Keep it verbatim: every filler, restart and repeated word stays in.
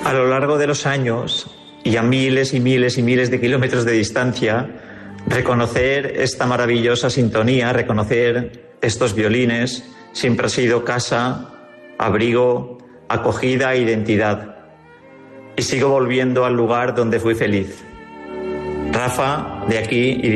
A lo largo de los años y a miles y miles y miles de kilómetros de distancia, reconocer esta maravillosa sintonía, reconocer estos violines, siempre ha sido casa, abrigo, acogida e identidad. Y sigo volviendo al lugar donde fui feliz. Rafa, de aquí y